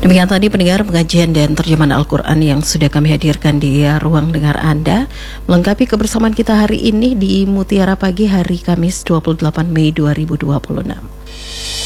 Demikian tadi pendengar pengajian dan terjemahan Al-Quran yang sudah kami hadirkan di ruang dengar Anda, melengkapi kebersamaan kita hari ini di Mutiara Pagi hari Kamis 28 Mei 2026.